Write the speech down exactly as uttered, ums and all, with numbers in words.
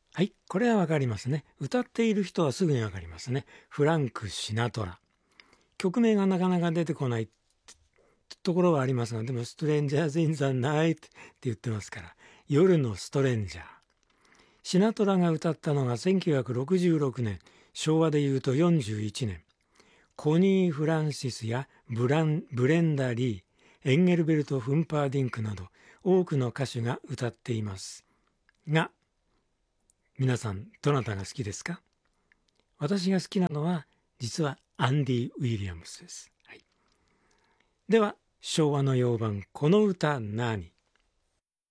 はい、これはわかりますね。歌っている人はすぐにわかりますね。フランク・シナトラ。曲名がなかなか出てこないところはありますが、でもストレンジャーズ・イン・ザ・ナイトって言ってますから、夜のストレンジャー。シナトラが歌ったのがせんきゅうひゃくろくじゅうろくねん、昭和でいうとよんじゅういちねん。コニー・フランシスやブランブレンダ・リー、エンゲルベルト・フンパーディンクなど多くの歌手が歌っていますが、皆さんどなたが好きですか？私が好きなのは実はアンディ・ウィリアムスです。はい、では昭和の洋版この歌何？